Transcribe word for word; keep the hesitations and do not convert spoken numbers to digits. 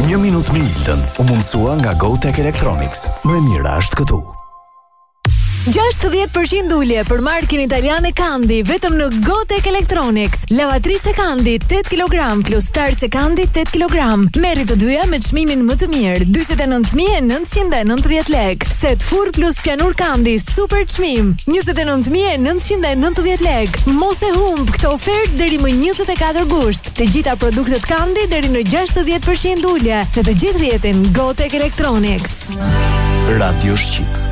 Një minutë me Iltën u mundësua nga GoTech Electronics. Më e mira është këtu. gjashtëdhjetë përqind ulje për markën italiane Kandi vetëm në GoTech Electronics. Lavatrice Kandi tetë kilogram plus Tarse Kandi tetë kilogram. Merri të dyja me çmimin më të mirë, njëzet e nëntë mijë e nëntëqind e nëntëdhjetë lekë. Set fur plus pianur Kandi super çmim, njëzet e nëntë mijë e nëntëqind e nëntëdhjetë lekë. Mos e humb këtë ofertë deri më njëzet e katër gusht. Të gjitha produktet Kandi deri në gjashtëdhjetë përqind ulje në të gjithë rrjetin GoTech Electronics. Radio Shqip.